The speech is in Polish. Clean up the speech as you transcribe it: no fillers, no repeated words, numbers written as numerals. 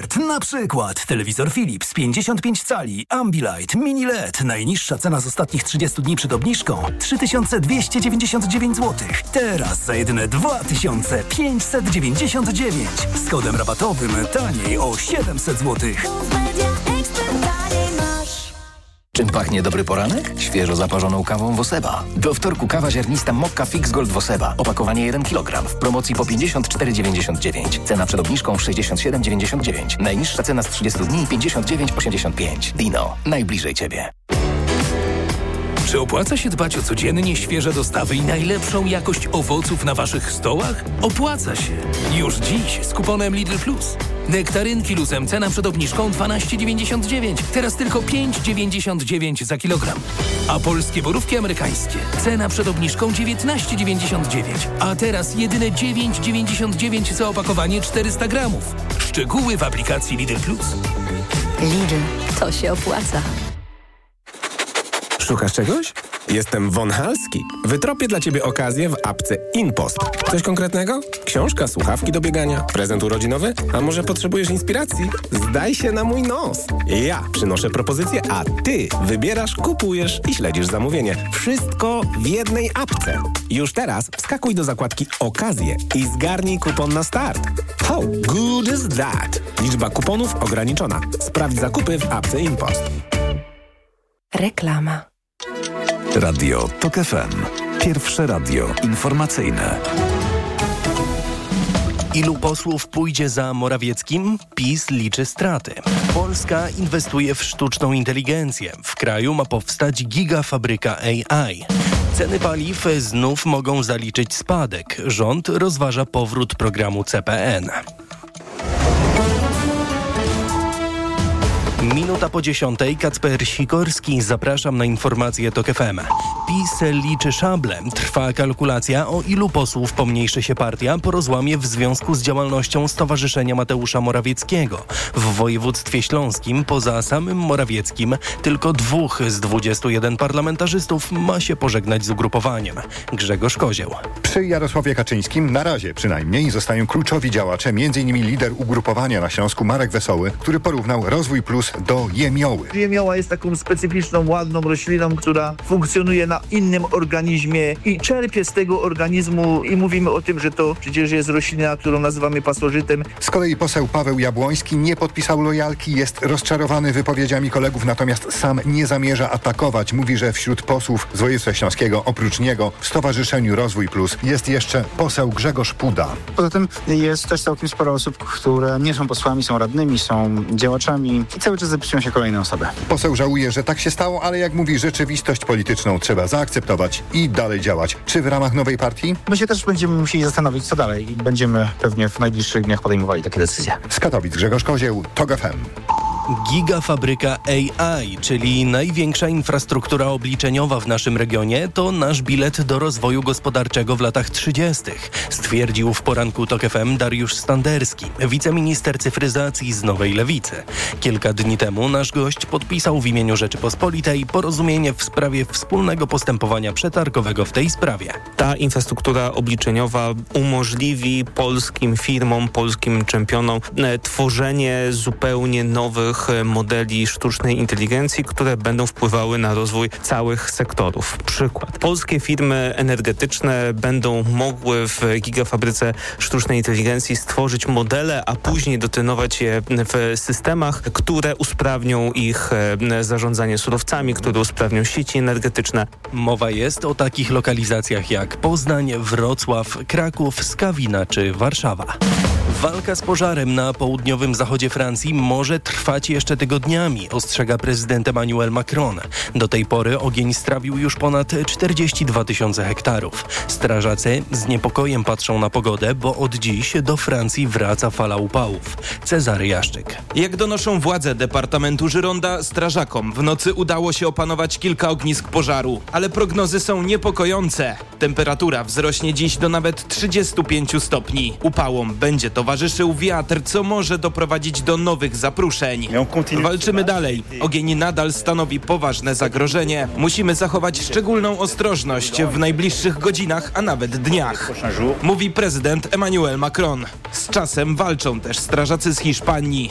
ofert. Na przykład telewizor Philips 55 cali, Ambilight, Mini LED. Najniższa cena z ostatnich 30 dni przed obniżką 3299 zł. Teraz za jedyne 2599. Z kodem rabatowym taniej o 700 zł. Czym pachnie dobry poranek? Świeżo zaparzoną kawą Woseba. Do wtorku kawa ziarnista Mokka Fix Gold Woseba. Opakowanie 1 kg. W promocji po 54,99. Cena przed obniżką 67,99. Najniższa cena z 30 dni 59,85. Dino. Najbliżej Ciebie. Czy opłaca się dbać o codziennie świeże dostawy i najlepszą jakość owoców na Waszych stołach? Opłaca się. Już dziś z kuponem Lidl Plus. Nektarynki luzem cena przed obniżką 12,99. Teraz tylko 5,99 za kilogram. A polskie borówki amerykańskie. Cena przed obniżką 19,99. A teraz jedyne 9,99 za opakowanie 400 gramów. Szczegóły w aplikacji Lidl Plus. Lidl, to się opłaca. Szukasz czegoś? Jestem Von Halski. Wytropię dla Ciebie okazję w apce InPost. Coś konkretnego? Książka, słuchawki do biegania, prezent urodzinowy? A może potrzebujesz inspiracji? Zdaj się na mój nos. Ja przynoszę propozycję, a Ty wybierasz, kupujesz i śledzisz zamówienie. Wszystko w jednej apce. Już teraz wskakuj do zakładki Okazje i zgarnij kupon na start. How good is that? Liczba kuponów ograniczona. Sprawdź zakupy w apce InPost. Reklama. Radio TOK FM. Pierwsze radio informacyjne. Ilu posłów pójdzie za Morawieckim? PiS liczy straty. Polska inwestuje w sztuczną inteligencję. W kraju ma powstać gigafabryka AI. Ceny paliw znów mogą zaliczyć spadek. Rząd rozważa powrót programu CPN. Minuta po 10:00, Kacper Sikorski. Zapraszam na informacje TOK FM. PiS liczy szable. Trwa kalkulacja, o ilu posłów pomniejszy się partia po rozłamie w związku z działalnością Stowarzyszenia Mateusza Morawieckiego. W województwie śląskim, poza samym Morawieckim, tylko 2 z 21 parlamentarzystów ma się pożegnać z ugrupowaniem. Grzegorz Kozieł. Przy Jarosławie Kaczyńskim na razie przynajmniej zostają kluczowi działacze, m.in. lider ugrupowania na Śląsku Marek Wesoły, który porównał Rozwój Plus do jemioły. Jemioła jest taką specyficzną, ładną rośliną, która funkcjonuje na innym organizmie i czerpie z tego organizmu i mówimy o tym, że to przecież jest roślina, którą nazywamy pasożytem. Z kolei poseł Paweł Jabłoński nie podpisał lojalki, jest rozczarowany wypowiedziami kolegów, natomiast sam nie zamierza atakować. Mówi, że wśród posłów z województwa śląskiego, oprócz niego w Stowarzyszeniu Rozwój Plus jest jeszcze poseł Grzegorz Puda. Poza tym jest też całkiem sporo osób, które nie są posłami, są radnymi, są działaczami i cały czas zapisują się kolejne osoby. Poseł żałuje, że tak się stało, ale jak mówi, rzeczywistość polityczną trzeba zaakceptować i dalej działać. Czy w ramach nowej partii? My się też będziemy musieli zastanowić, co dalej i będziemy pewnie w najbliższych dniach podejmowali takie decyzje. Z Katowic Grzegorz Kozieł, TOK FM. Gigafabryka AI, czyli największa infrastruktura obliczeniowa w naszym regionie, to nasz bilet do rozwoju gospodarczego w latach 30., stwierdził w poranku TOK FM Dariusz Standerski, wiceminister cyfryzacji z Nowej Lewicy. Kilka dni temu nasz gość podpisał w imieniu Rzeczypospolitej porozumienie w sprawie wspólnego postępowania przetargowego w tej sprawie. Ta infrastruktura obliczeniowa umożliwi polskim firmom, polskim czempionom tworzenie zupełnie nowych modeli sztucznej inteligencji, które będą wpływały na rozwój całych sektorów. Przykład. Polskie firmy energetyczne będą mogły w gigafabryce sztucznej inteligencji stworzyć modele, a później dotrenować je w systemach, które usprawnią ich zarządzanie surowcami, które usprawnią sieci energetyczne. Mowa jest o takich lokalizacjach jak Poznań, Wrocław, Kraków, Skawina czy Warszawa. Walka z pożarem na południowym zachodzie Francji może trwać jeszcze tygodniami, ostrzega prezydent Emmanuel Macron. Do tej pory ogień strawił już ponad 42 000 hektarów. Strażacy z niepokojem patrzą na pogodę, bo od dziś do Francji wraca fala upałów. Cezary Jaszczyk. Jak donoszą władze departamentu Gironda, strażakom w nocy udało się opanować kilka ognisk pożaru, ale prognozy są niepokojące. Temperatura wzrośnie dziś do nawet 35 stopni. Upałom będzie towarzyszył wiatr, co może doprowadzić do nowych zapruszeń. Walczymy dalej. Ogień nadal stanowi poważne zagrożenie. Musimy zachować szczególną ostrożność w najbliższych godzinach, a nawet dniach, mówi prezydent Emmanuel Macron. Z czasem walczą też strażacy z Hiszpanii.